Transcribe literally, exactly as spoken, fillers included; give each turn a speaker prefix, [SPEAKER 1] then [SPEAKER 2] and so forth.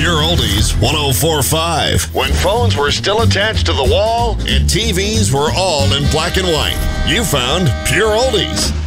[SPEAKER 1] Pure Oldies one oh four point five. When phones were still attached to the wall and T Vs were all in black and white, you found Pure Oldies.